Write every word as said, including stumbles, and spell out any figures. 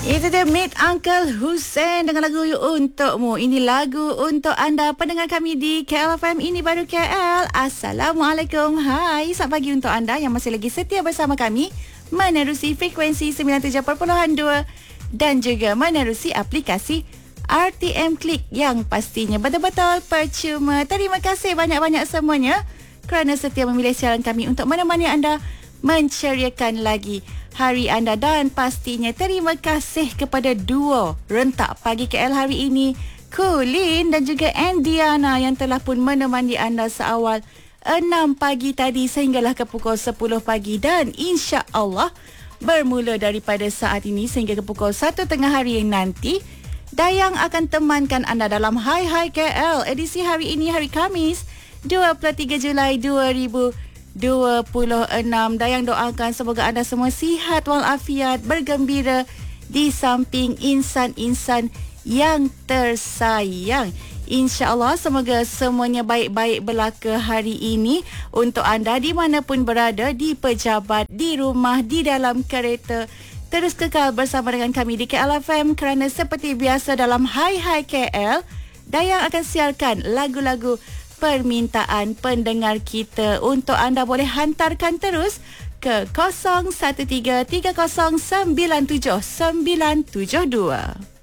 Itu dia Meet Uncle Hussein dengan lagu Untukmu. Ini lagu untuk anda pendengar kami di K L F M. Ini baru K L. Assalamualaikum. Hai, selamat pagi untuk anda yang masih lagi setia bersama kami menerusi frekuensi sembilan puluh tujuh perpuluhan dua dan juga menerusi aplikasi R T M Klik yang pastinya betul-betul percuma. Terima kasih banyak-banyak semuanya kerana setia memilih siaran kami untuk menemani anda menceriakan lagi hari anda, dan pastinya terima kasih kepada duo rentak pagi K L hari ini, Kulin dan juga Andiana, yang telah pun menemani anda seawal enam pagi tadi sehinggalah ke pukul sepuluh pagi, dan insya-Allah bermula daripada saat ini sehingga ke pukul satu tengah hari nanti, Dayang akan temankan anda dalam Hai Hai K L edisi hari ini, hari Khamis dua puluh tiga Julai dua ribu dua puluh enam. Dayang doakan semoga anda semua sihat walafiat, bergembira di samping insan-insan yang tersayang. InsyaAllah semoga semuanya baik-baik belaka hari ini untuk anda di manapun berada, di pejabat, di rumah, di dalam kereta. Terus kekal bersama dengan kami di K L F M kerana seperti biasa dalam Hai Hai K L, Dayang akan siarkan lagu-lagu permintaan pendengar kita. Untuk anda boleh hantarkan terus ke kosong satu tiga tiga kosong sembilan tujuh sembilan tujuh dua.